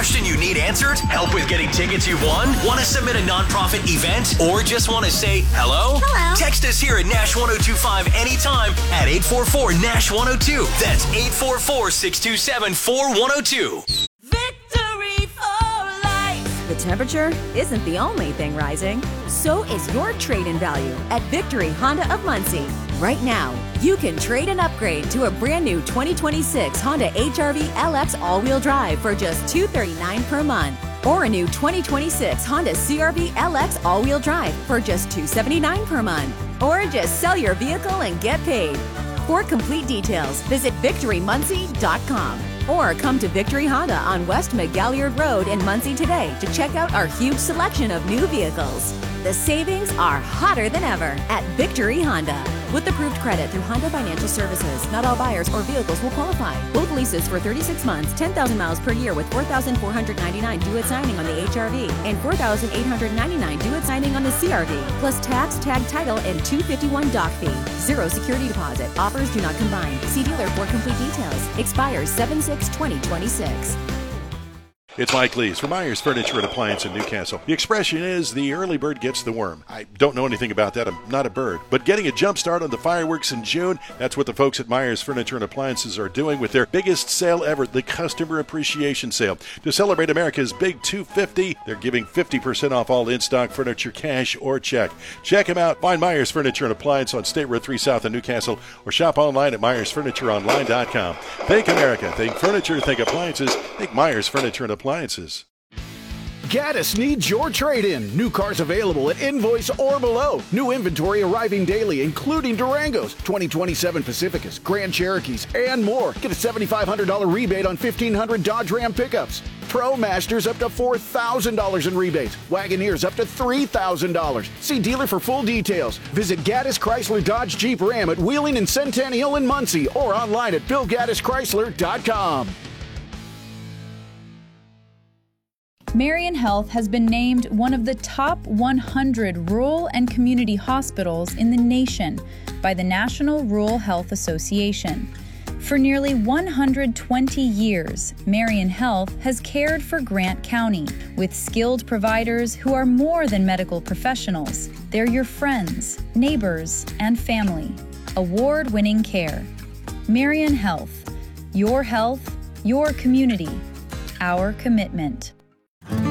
question you need answered? Help with getting tickets you've won? Want to submit a nonprofit event? Or just want to say hello? Hello. Text us here at Nash 1025 anytime at 844-NASH-102. That's 844-627-4102. Victory for life. The temperature isn't the only thing rising. So is your trade-in value at Victory Honda of Muncie. Right now, you can trade and upgrade to a brand new 2026 Honda HR-V LX all-wheel drive for just $239 per month. Or a new 2026 Honda CR-V LX all-wheel drive for just $279 per month. Or just sell your vehicle and get paid. For complete details, visit VictoryMuncie.com. Or come to Victory Honda on West McGalliard Road in Muncie today to check out our huge selection of new vehicles. The savings are hotter than ever at Victory Honda. With approved credit through Honda Financial Services, not all buyers or vehicles will qualify. Both leases for 36 months, 10,000 miles per year with $4,499 due at signing on the HR-V and $4,899 due at signing on the CR-V, plus tax, tag title, and $251 dock fee. Zero security deposit. Offers do not combine. See dealer for complete details. Expires 7/6/2026. It's Mike Lees for Myers Furniture and Appliance in Newcastle. The expression is, the early bird gets the worm. I don't know anything about that. I'm not a bird. But getting a jump start on the fireworks in June, that's what the folks at Myers Furniture and Appliances are doing with their biggest sale ever, the Customer Appreciation Sale. To celebrate America's Big 250, they're giving 50% off all in-stock furniture, cash or check. Check them out. Find Myers Furniture and Appliance on State Road 3 South in Newcastle or shop online at MyersFurnitureOnline.com. Think America. Think furniture. Think appliances. Think Myers Furniture and Appliances. Gaddis needs your trade-in. New cars available at invoice or below. New inventory arriving daily, including Durangos, 2027 Pacificas, Grand Cherokees, and more. Get a $7,500 rebate on 1,500 Dodge Ram pickups. ProMasters up to $4,000 in rebates. Wagoneers up to $3,000. See dealer for full details. Visit Gaddis Chrysler Dodge Jeep Ram at Wheeling and Centennial in Muncie or online at BillGaddisChrysler.com. Marion Health has been named one of the top 100 rural and community hospitals in the nation by the National Rural Health Association. For nearly 120 years, Marion Health has cared for Grant County with skilled providers who are more than medical professionals. They're your friends, neighbors, and family. Award-winning care. Marion Health. Your health, your community, our commitment.